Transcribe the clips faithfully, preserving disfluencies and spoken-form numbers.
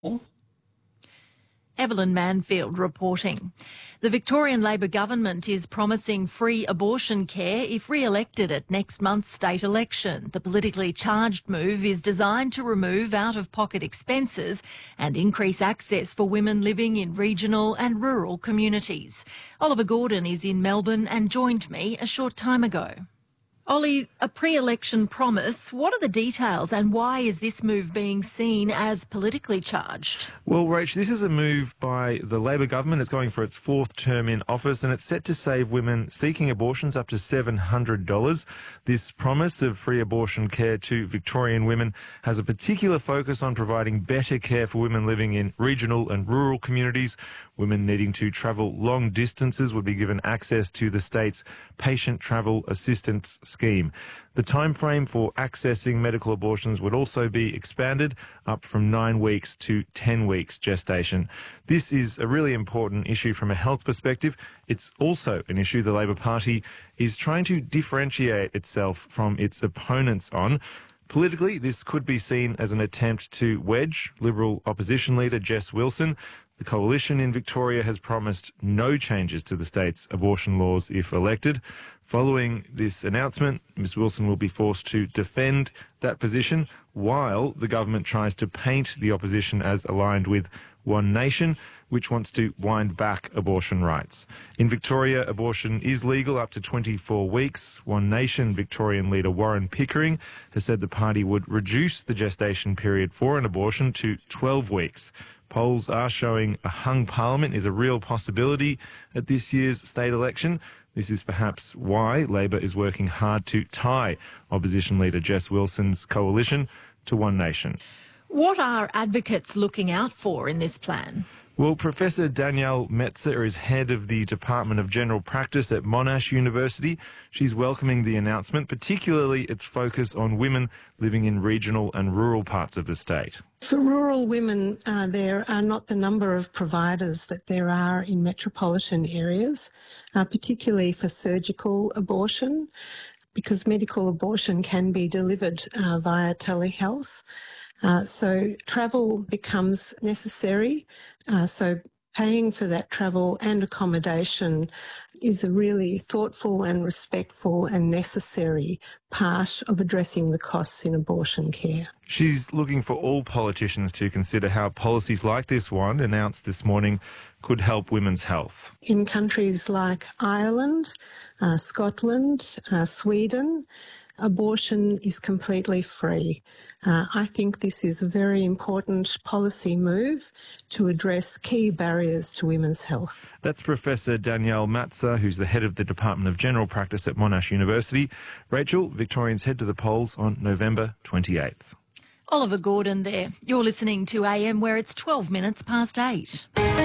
Evelyn Manfield reporting. The Victorian Labor government is promising free abortion care if re-elected at next month's state election. The politically charged move is designed to remove out-of-pocket expenses and increase access for women living in regional and rural communities. Oliver Gordon is in Melbourne and joined me a short time ago. Ollie, a pre-election promise. What are the details and why is this move being seen as politically charged? Well, Rach, this is a move by the Labor government. It's going for its fourth term in office and it's set to save women seeking abortions up to seven hundred dollars. This promise of free abortion care to Victorian women has a particular focus on providing better care for women living in regional and rural communities. Women needing to travel long distances would be given access to the state's patient travel assistance scheme. The time frame for accessing medical abortions would also be expanded up from nine weeks to ten weeks gestation. This is a really important issue from a health perspective. It's also an issue the Labor Party is trying to differentiate itself from its opponents on. Politically, this could be seen as an attempt to wedge Liberal opposition leader Jess Wilson. The Coalition in Victoria has promised no changes to the state's abortion laws if elected. Following this announcement, Miz Wilson will be forced to defend that position while the government tries to paint the opposition as aligned with One Nation, which wants to wind back abortion rights. In Victoria, abortion is legal up to twenty-four weeks. One Nation Victorian leader Warren Pickering has said the party would reduce the gestation period for an abortion to twelve weeks. Polls are showing a hung parliament is a real possibility at this year's state election. This is perhaps why Labor is working hard to tie opposition leader Jess Wilson's coalition to One Nation. What are advocates looking out for in this plan? Well, Professor Danielle Metzer is head of the Department of General Practice at Monash University. She's welcoming the announcement, particularly its focus on women living in regional and rural parts of the state. For rural women, uh, there are not the number of providers that there are in metropolitan areas, uh, particularly for surgical abortion, because medical abortion can be delivered uh, via telehealth. Uh, so travel becomes necessary. Uh, so paying for that travel and accommodation is a really thoughtful and respectful and necessary part of addressing the costs in abortion care. She's looking for all politicians to consider how policies like this one, announced this morning, could help women's health. In countries like Ireland, uh, Scotland, uh, Sweden, abortion is completely free. Uh, I think this is a very important policy move to address key barriers to women's health. That's Professor Danielle Metzer, who's the head of the Department of General Practice at Monash University. Rachel, Victorians head to the polls on November twenty-eighth. Oliver Gordon there. You're listening to A M, where it's twelve minutes past eight.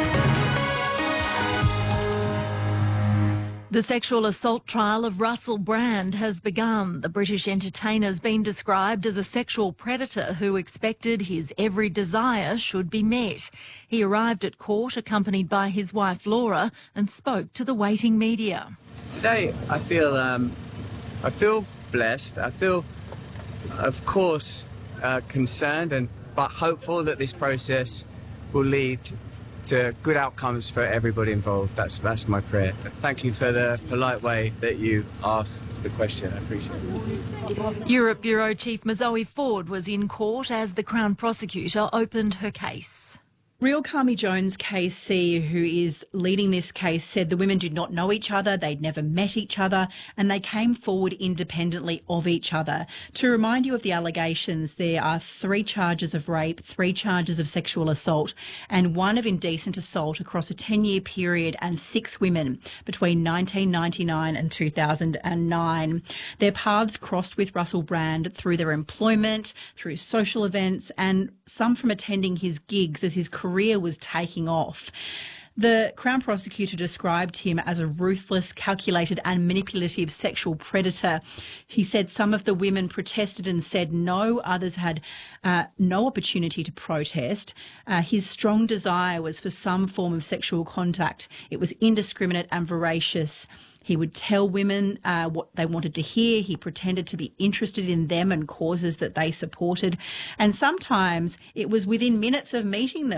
The sexual assault trial of Russell Brand has begun. The British entertainer's been described as a sexual predator who expected his every desire should be met. He arrived at court accompanied by his wife Laura and spoke to the waiting media. Today I feel um, I feel blessed. I feel, of course, uh, concerned and but hopeful that this process will lead to good outcomes for everybody involved. That's that's my prayer. Thank you for the polite way that you asked the question. I appreciate it. Europe Bureau Chief Mazoe Ford was in court as the Crown Prosecutor opened her case. Real Carmi Jones K C, who is leading this case, said the women did not know each other, they'd never met each other, and they came forward independently of each other. To remind you of the allegations, there are three charges of rape, three charges of sexual assault, and one of indecent assault across a ten-year period, and six women between nineteen ninety-nine and two thousand nine. Their paths crossed with Russell Brand through their employment, through social events, and some from attending his gigs as his career was taking off. The Crown Prosecutor described him as a ruthless, calculated and manipulative sexual predator. He said some of the women protested and said no, others had uh, no opportunity to protest. Uh, his strong desire was for some form of sexual contact. It was indiscriminate and voracious. He would tell women uh, what they wanted to hear. He pretended to be interested in them and causes that they supported. And sometimes it was within minutes of meeting them